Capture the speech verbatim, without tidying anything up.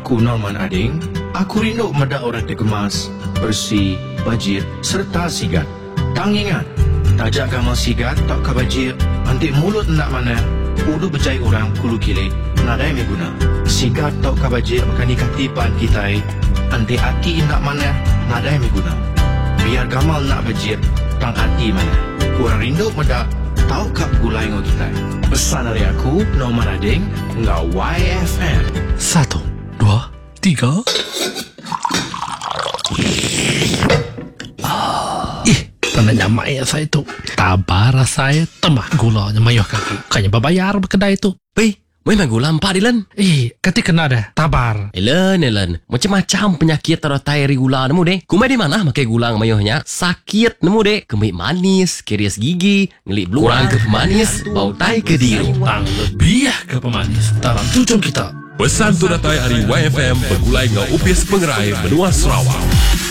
Aku Norman Ading. Aku rindu medak orang terkemas, bersih, bajir serta sigat. Tang ingat, tajak gamal sigat tak ka bajir, antik mulut nak mana, udu berjaya orang kulu kilik, nadai me guna. Sigat tak ka bajir makan ikatipan kita, antik hati nak mana, nadai me guna. Biar gamal nak bajir, tang hati mana. Orang rindu medak, tahu kap gulai ngau kita. Pesan dari aku, Norman Ading, ngau Y F M. Satu, dua, tiga. Ah, ih, tandanya mak saya tu. Tabar saya temah gulanya mayuh kaki. Kayaknya babayar berkedai tu. Pei, memang gula empat Dilan. Eh, ketika kena dah tabar. Elen, Elen. Macam-macam penyakit terotai dari gula nemu deh. Kumai di mana makai gula mayuhnya? Sakit nemu deh. Kemik manis, kerias gigi, ngelik beluang ke pemanis, bau tai ke diri. Tang lebih ke pemanis dalam tujuan kita. Pesan tu datai hari Y F M bergulai ngau upis pengerai benua Sarawak.